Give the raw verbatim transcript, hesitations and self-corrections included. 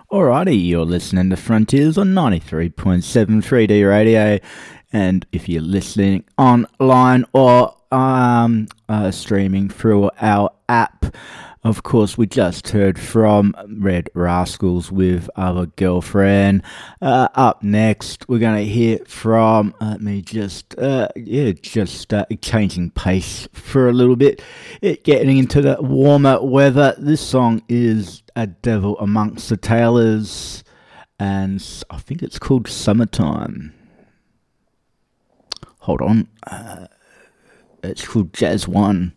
Alrighty, you're listening to Frontiers on ninety-three point seven three D Radio, and if you're listening online or um, uh, streaming through our app, of course, we just heard from Red Rascals with Other Girlfriend. Uh, up next, we're going to hear from, let me just, uh, yeah, just uh, changing pace for a little bit, it, getting into the warmer weather. This song is A Devil Amongst the Tailors, and I think it's called Summertime. Hold on. Uh, it's called Jazz One.